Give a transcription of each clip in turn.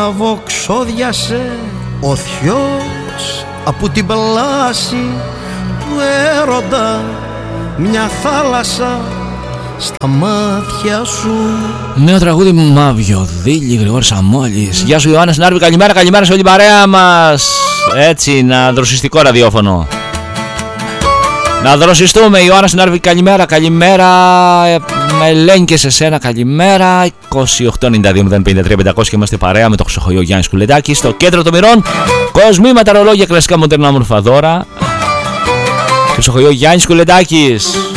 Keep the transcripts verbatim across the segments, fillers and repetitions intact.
λάβο ξόδιασε ο θειός από την πλάση του έρωτα, μια θάλασσα στα μάτια σου. Νέο τραγούδι Μαύιο Δίλη, Γρηγόρης Σαμόλης. Γεια σου Ιωάννα Συνάρβη, καλημέρα, καλημέρα σε όλη την παρέα μας. Έτσι, ένα δροσιστικό ραδιόφωνο. Να δροσιστούμε, Ιωάννα Συνάρβη, καλημέρα, καλημέρα. Με Ελένη και σε σένα, καλημέρα. είκοσι οκτώ ενενήντα δύο μηδέν πενήντα τρία πεντακόσια και είμαστε παρέα με το Χρυσοχοϊό Γιάννη Κουλεντάκη στο κέντρο των μοιρών. Κοσμήματα, ρολόγια, κλασικά, μοντέρνα, όμορφα δώρα. Χρυσοχοϊό Γιάννη Κουλεντάκη.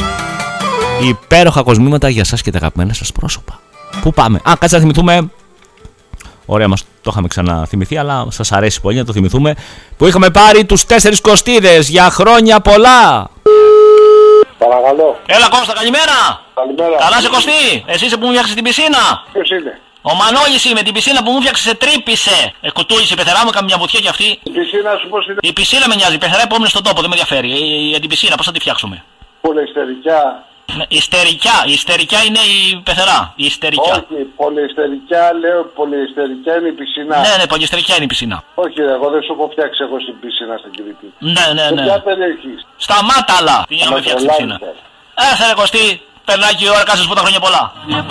Υπέροχα κοσμήματα για σας και τα αγαπημένα σας πρόσωπα. Πού πάμε? Α, κάτσε να θυμηθούμε. Ωραία, μας το είχαμε ξαναθυμηθεί, αλλά σας αρέσει πολύ να το θυμηθούμε. Που είχαμε πάρει τους τέσσερις Κωστίδες για χρόνια πολλά. Παρακαλώ. Έλα Κώστα, καλημέρα. Καλημέρα. Καλά σε Κωστή. Εσύ είσαι που μου φτιάξες την πισίνα. Ποιος είναι? Ο Μανώλης είμαι, την πισίνα που μου φτιάξε σε τρύπησε. Ε, κουτούλησε, πεθερά μου, έκαμε μια βουτιά κι αυτή. Η πισίνα σου πώς είναι? Η πισίνα με νοιάζει, η πεθερά επόμενη στον τόπο, δεν με ενδιαφέρει. Η, η, την πισίνα, πώς θα τη φτιάξουμε? Πολυεστερικιά. Η ιστερικιά, η ιστερικιά είναι η πεθερά. Η ιστερικιά. Όχι, πολυεστερικιά λέω, πολυεστερικιά είναι η πισίνα. Ναι, ναι, πολυεστερικιά είναι η πισίνα. Όχι, ρε, εγώ δεν σου έχω φτιάξει εγώ στην πισίνα στην Κρήτη. Ναι, ναι, ναι. Σε ποια περιοχή? Στα Μάταλα. Τι για να με φτιάξει την πισίνα. Έθε ρε Κωστή, περνάει και η ώρα, κάτσε πω τα χρόνια πολλά.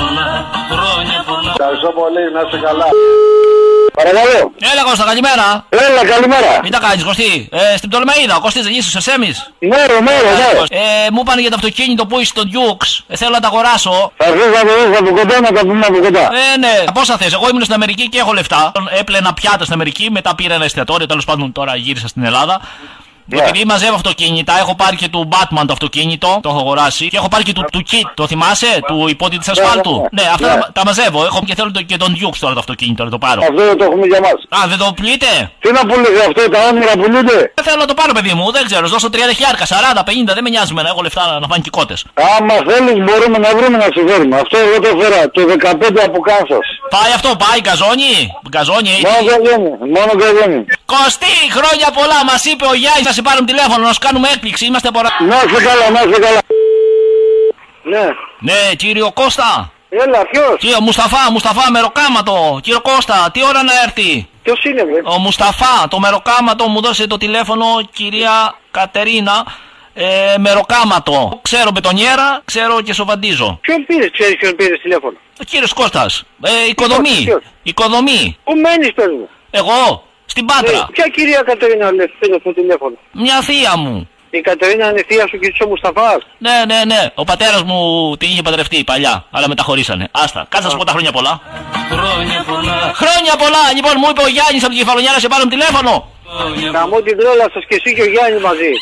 Ευχαριστώ πολύ, να είσαι καλά. Παρακαλώ. Έλα Κώστα, καλημέρα. Έλα, καλημέρα. Μην τα κάνεις Κωστή. Ε, στην Πτολεμαΐδα, ο Κωστής δεν είσαι, σε Σέμις. Μέρο, μέρο, ναι. Ε, μου είπαν για το αυτοκίνητο που είσαι στο Dukes. Ε, θέλω να τα αγοράσω. Θα έρθεις να το δεις από κοντά, να τα πούμε από κοντά. Ε, ναι. Πόσα θες? Εγώ ήμουν στην Αμερική και έχω λεφτά. Έπλαινα πιάτα στην Αμερική, μετά πήρα ένα εστιατόριο. Τέλος πάντων τώρα γύρισα στην Ελλάδα. Yeah. Επειδή μαζεύω αυτοκίνητα, έχω πάρει και του Batman το αυτοκίνητο, το έχω αγοράσει. Και έχω πάρει και του, του Kit, το θυμάσαι, του υπότι της ασφάλτου. Yeah, yeah. Ναι, αυτά yeah. τα, τα μαζεύω. Έχω και θέλω το, και τον Dukes τώρα το αυτοκίνητο, να το πάρω. Αυτό δεν το έχουμε για μας. Α, δεν το πουλείτε? Τι να πουλείτε αυτό, τα όνειρα πουλείτε? Δεν θέλω να το πάρω, παιδί μου, δεν ξέρω. Δώσω τριάντα χιλιάρικα, σαράντα, πενήντα, δεν με νοιάζει με να έχω λεφτά να φάνε και κότες. Άμα θέλεις μπορούμε να βρούμε να σου φέρουμε. Αυτό εγώ το φέρα, το δεκαπέντε από Κάνσας. Πάει αυτό, πάει, γκαζόνι. Γκαζόνι, μόνο γκαζόνι, μόνο γκαζόνι. Κωστή, χρόνια πολλά, μας είπε ο Γιάννης να σε πάρουμε τηλέφωνο, να σου κάνουμε έκπληξη, είμαστε πορά. Να είσαι καλά, να είσαι καλά. Ναι. Ναι, κύριο Κώστα. Έλα, ποιος? Κύριο Μουσταφά, Μουσταφά, μεροκάματο. Κύριο Κώστα, τι ώρα να έρθει? Ποιος είναι, βρε? Ο Μουσταφά, το μεροκάματο μου δώσε το τηλέφωνο, κυρία Κατερίνα. Ε, μεροκάματο. Ξέρω μπετονιέρα, ξέρω και σοβαντίζω. Ποιον πήρες, ξέρεις ποιον πήρες τηλέφωνο? Ο κύριος Κώστας. Ε, οικοδομή. Ποιος? Οικοδομή. Πού μένεις, πες μου? Εγώ, στην Πάτρα. Ε, ποια κυρία Κατερίνα λες, πήρες το τηλέφωνο? Μια θεία μου. Η Κατερίνα είναι θεία σου και της ο Μουσταφάς? Ναι, ναι, ναι. Ο πατέρας μου την είχε παντρευτεί παλιά, αλλά μεταχωρήσανε. Άστα, κάτσε να σου πω τα χρόνια πολλά. Χρόνια πολλά. Χρόνια πολλά. Λοιπόν, μου είπε ο Γιάννης από την Κεφαλονιά να σε πάρουν τηλέφωνο. Καμώ την τρόλα σας και εσύ και ο Γιάννης μαζί.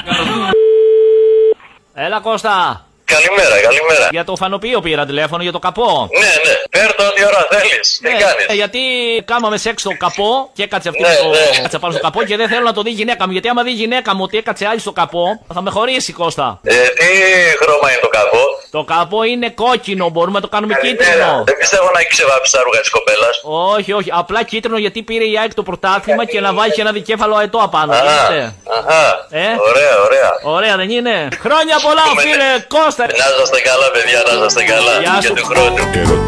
Έλα Κώστα. Καλημέρα, καλημέρα. Για το φανοποιείο πήρα τηλέφωνο, για το καπό. Ναι, ναι. Παίρνω ό,τι ώρα θέλεις. Τι ναι, κάνεις? Ε, γιατί κάμαμε σεξ στο καπό και έκατσε αυτή ναι, το... ναι. Κάτσε πάνω στο καπό και δεν θέλω να το δει η γυναίκα μου. Γιατί άμα δει η γυναίκα μου ότι έκατσε άλλη στο καπό, θα με χωρίσει Κώστα. Ε, τι χρώμα είναι το καπό? Το καπό είναι κόκκινο, μπορούμε να το κάνουμε Καλημέρα. κίτρινο. Δεν πιστεύω να έχει ξεβάψει τα ρούχα της κοπέλας. Όχι, όχι. Απλά κίτρινο γιατί πήρε η ΑΕΚ το πρωτάθλημα και να βάλει και ένα δικέφαλο αετό απάνω. Α, αχα. Ε? Ωραία, ωραία. Ωραία, δεν είναι? Χρόνια πολλά, φίλε Κώστα. Να είσαστε καλά, παιδιά, να είσαστε καλά. Γεια Και σου. του χρόνου.